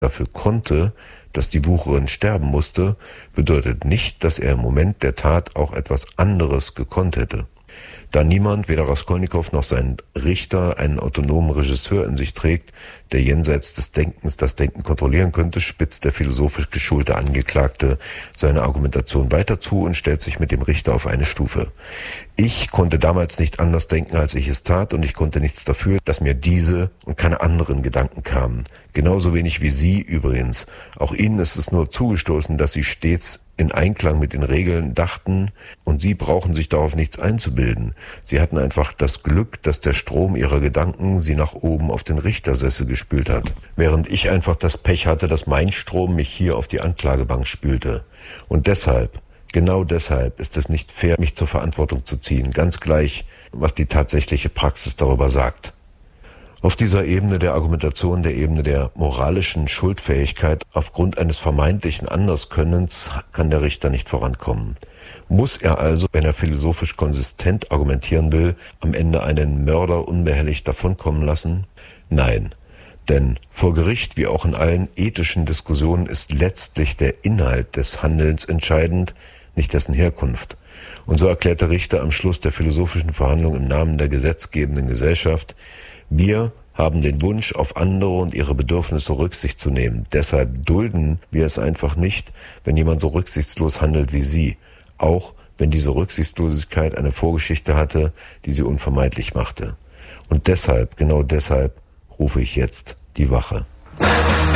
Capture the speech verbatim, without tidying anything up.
dafür konnte, dass die Wucherin sterben musste, bedeutet nicht, dass er im Moment der Tat auch etwas anderes gekonnt hätte. Da niemand, weder Raskolnikow noch sein Richter, einen autonomen Regisseur in sich trägt, der jenseits des Denkens das Denken kontrollieren könnte, spitzt der philosophisch geschulte Angeklagte seine Argumentation weiter zu und stellt sich mit dem Richter auf eine Stufe. Ich konnte damals nicht anders denken, als ich es tat, und ich konnte nichts dafür, dass mir diese und keine anderen Gedanken kamen. Genauso wenig wie Sie übrigens. Auch Ihnen ist es nur zugestoßen, dass Sie stets in Einklang mit den Regeln dachten, und Sie brauchen sich darauf nichts einzubilden. Sie hatten einfach das Glück, dass der Strom Ihrer Gedanken Sie nach oben auf den Richtersessel gespült hat, während ich einfach das Pech hatte, dass mein Strom mich hier auf die Anklagebank spülte. Und deshalb, genau deshalb ist es nicht fair, mich zur Verantwortung zu ziehen, ganz gleich, was die tatsächliche Praxis darüber sagt. Auf dieser Ebene der Argumentation, der Ebene der moralischen Schuldfähigkeit aufgrund eines vermeintlichen Anderskönnens kann der Richter nicht vorankommen. Muss er also, wenn er philosophisch konsistent argumentieren will, am Ende einen Mörder unbehelligt davonkommen lassen? Nein, denn vor Gericht wie auch in allen ethischen Diskussionen ist letztlich der Inhalt des Handelns entscheidend, nicht dessen Herkunft. Und so erklärt der Richter am Schluss der philosophischen Verhandlung im Namen der gesetzgebenden Gesellschaft: Wir haben den Wunsch, auf andere und ihre Bedürfnisse Rücksicht zu nehmen. Deshalb dulden wir es einfach nicht, wenn jemand so rücksichtslos handelt wie Sie, auch wenn diese Rücksichtslosigkeit eine Vorgeschichte hatte, die sie unvermeidlich machte. Und deshalb, genau deshalb, rufe ich jetzt die Wache.